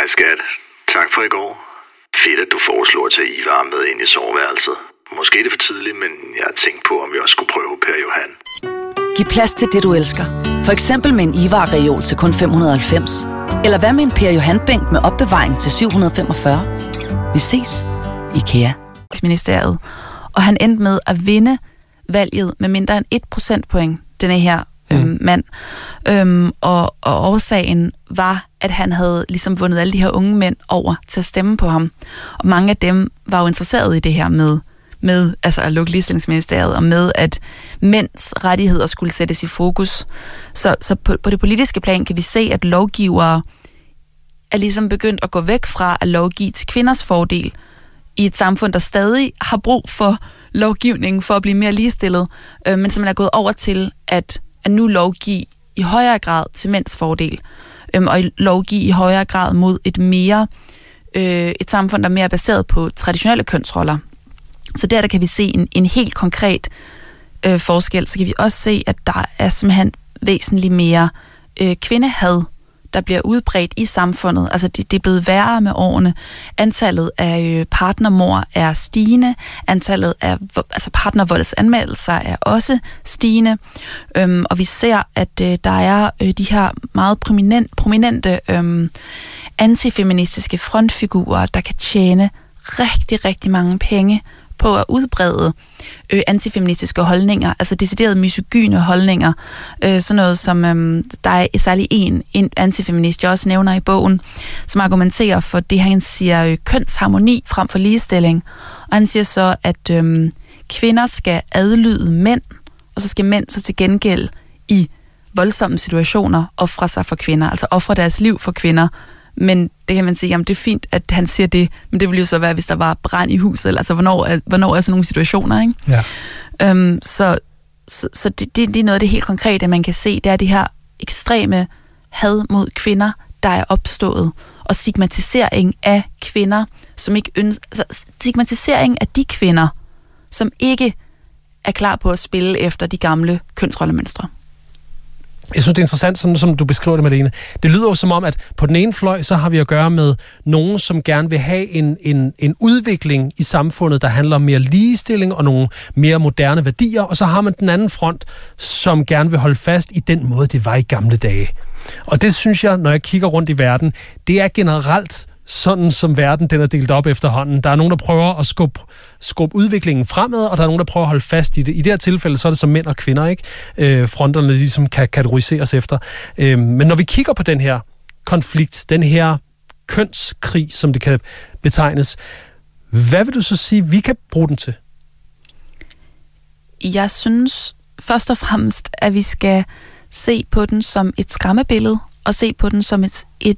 Hej skat. Tak for i går. Fedt, at du foreslår at tage Ivar med ind i soveværelset. Måske er det for tidligt, men jeg har tænkt på, om vi også skulle prøve Per Johan. Giv plads til det, du elsker. For eksempel med en Ivar-reol til kun 590. Eller hvad med en Per Johan-bænk med opbevaring til 745? Vi ses. IKEA. Ministeriet. Og han endte med at vinde valget med mindre end 1 procentpoint, denne her mand. Og årsagen var, at han havde ligesom vundet alle de her unge mænd over til at stemme på ham. Og mange af dem var jo interesserede i det her med altså at lukke ligestillingsministeriet, og med at mænds rettigheder skulle sættes i fokus. Så på det politiske plan kan vi se, at lovgivere er ligesom begyndt at gå væk fra at lovgive til kvinders fordel i et samfund, der stadig har brug for lovgivningen for at blive mere ligestillet, men som er gået over til at nu lovgive i højere grad til mænds fordel, og lovgive i højere grad mod et samfund, der er mere baseret på traditionelle kønsroller. Så der kan vi se en helt konkret forskel. Så kan vi også se, at der er simpelthen væsentligt mere kvindehad, der bliver udbredt i samfundet. Altså det er blevet værre med årene. Antallet af partnermord er stigende. Antallet af partnervoldsanmeldelser er også stigende. Og vi ser, at der er de her meget prominente antifeministiske frontfigurer, der kan tjene rigtig, rigtig mange penge på at udbrede antifeministiske holdninger, altså deciderede misogyne holdninger. Sådan noget som, der er særlig en antifeminist, jeg også nævner i bogen, som argumenterer for det, han siger kønsharmoni frem for ligestilling. Og han siger så, at kvinder skal adlyde mænd, og så skal mænd så til gengæld i voldsomme situationer ofre sig for kvinder, altså ofre deres liv for kvinder. Men det kan man sige, jamen det er fint, at han siger det, men det ville jo så være, hvis der var brand i huset, eller altså hvornår er sådan nogle situationer, ikke? Ja. Så det er noget af det helt konkrete, man kan se, det er det her ekstreme had mod kvinder, der er opstået, og stigmatisering af kvinder, som ikke stigmatisering af de kvinder, som ikke er klar på at spille efter de gamle kønsrollemønstre. Jeg synes, det er interessant, sådan som du beskriver det, Malene. Det lyder jo som om, at på den ene fløj, så har vi at gøre med nogen, som gerne vil have en udvikling i samfundet, der handler om mere ligestilling og nogle mere moderne værdier, og så har man den anden front, som gerne vil holde fast i den måde, det var i gamle dage. Og det synes jeg, når jeg kigger rundt i verden, det er generelt sådan, som verden den er delt op efterhånden. Der er nogen, der prøver at skubbe udviklingen fremad, og der er nogen, der prøver at holde fast i det. I det her tilfælde, så er det som mænd og kvinder, ikke? Fronterne ligesom kan kategoriseres efter. Men når vi kigger på den her konflikt, den her kønskrig, som det kan betegnes, hvad vil du så sige, vi kan bruge den til? Jeg synes først og fremmest, at vi skal se på den som et skræmmebillede, og se på den som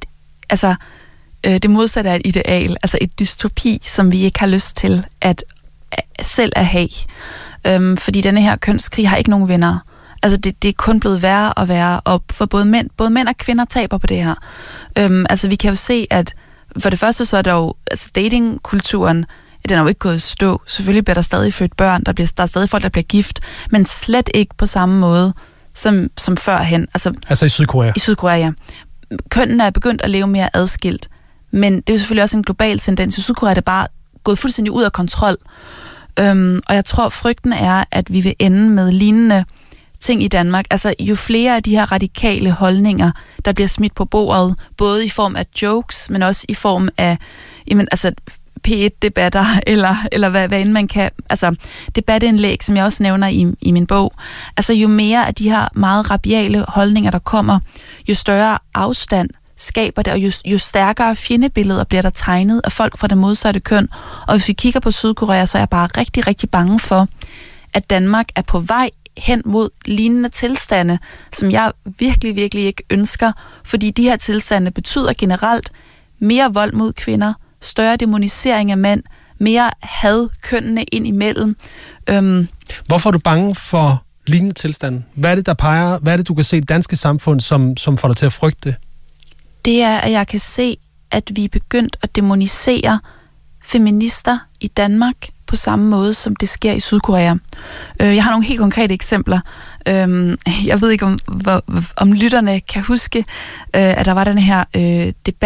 det modsatte er et ideal, altså et dystopi, som vi ikke har lyst til at selv at have. Fordi denne her kønskrig har ikke nogen venner. Altså det er kun blevet værre og værre, og for både mænd og kvinder taber på det her. Altså vi kan jo se, at for det første så er der jo, altså datingkulturen, den er jo ikke gået i stå. Selvfølgelig bliver der stadig født børn, der er stadig folk, der bliver gift, men slet ikke på samme måde som førhen. Altså i Sydkorea? I Sydkorea, ja. Kønnene er begyndt at leve mere adskilt, men det er jo selvfølgelig også en global tendens. I Sydkorea er det bare gået fuldstændig ud af kontrol. Og jeg tror, frygten er, at vi vil ende med lignende ting i Danmark. Altså, jo flere af de her radikale holdninger, der bliver smidt på bordet, både i form af jokes, men også i form af P1-debatter, eller hvad end man kan, altså debatindlæg, som jeg også nævner i min bog. Altså, jo mere af de her meget rabiale holdninger, der kommer, jo større afstand skaber det, og jo stærkere fjendebilleder bliver der tegnet af folk fra det modsatte køn. Og hvis vi kigger på Sydkorea, så er jeg bare rigtig, rigtig bange for, at Danmark er på vej hen mod lignende tilstande, som jeg virkelig, virkelig ikke ønsker, fordi de her tilstande betyder generelt mere vold mod kvinder, større dæmonisering af mænd, mere had kønnene ind imellem. Hvorfor er du bange for lignende tilstande? Hvad er det, du kan se i det danske samfund, som får dig til at frygte det? Det er, at jeg kan se, at vi er begyndt at dæmonisere feminister i Danmark på samme måde, som det sker i Sydkorea. Jeg har nogle helt konkrete eksempler. Jeg ved ikke, om lytterne kan huske, at der var den her debat